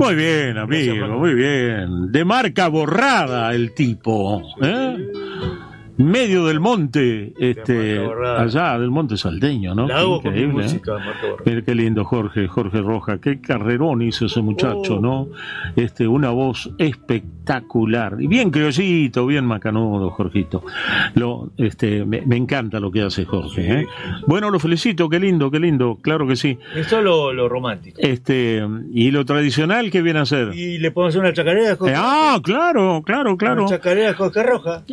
Muy bien, amigo, muy bien. De marca borrada el tipo, ¿eh? Medio del monte, allá del monte salteño, ¿no? La hago con mi increíble, música, Marco Borrada. Qué lindo Jorge Roja, qué carrerón hizo ese muchacho, ¿no? Una voz espectacular, y bien criollito, bien macanudo, Jorgito. Me encanta lo que hace Jorge, ¿eh? Bueno, lo felicito, qué lindo, claro que sí. Eso es lo romántico. Y lo tradicional, ¿qué viene a hacer? Y le podemos hacer una chacarera de Jorge. Claro. Una chacarera de Jorge Roja.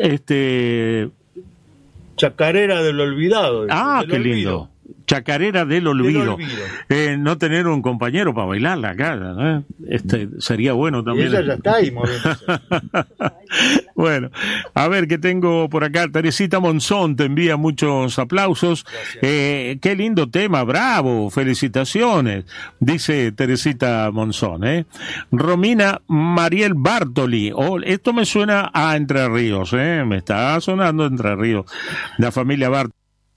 Chacarera del olvidado. Qué lindo. Chacarera del olvido. No tener un compañero para bailarla acá, ¿eh? Sería bueno también. Y ella ya está ahí moviéndose. Bueno, a ver qué tengo por acá. Teresita Monzón te envía muchos aplausos. Qué lindo tema, bravo, felicitaciones, dice Teresita Monzón, ¿eh? Romina Mariel Bartoli. Esto me suena a Entre Ríos, ¿eh? Me está sonando Entre Ríos. La familia Bartoli.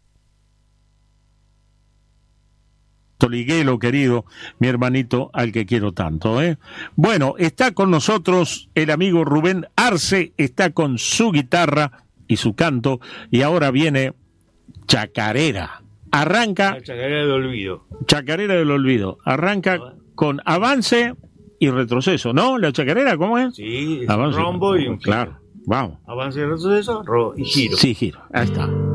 Liguelo, querido, mi hermanito al que quiero tanto, ¿eh? Bueno, está con nosotros el amigo Rubén Arce, está con su guitarra y su canto, y ahora viene Chacarera. Arranca. La chacarera del olvido. Chacarera del olvido. Arranca con avance y retroceso, ¿no? La chacarera, ¿cómo es? Sí, avance, rombo y un giro. Claro, vamos. Avance y retroceso, y giro. Sí, giro. Ahí está.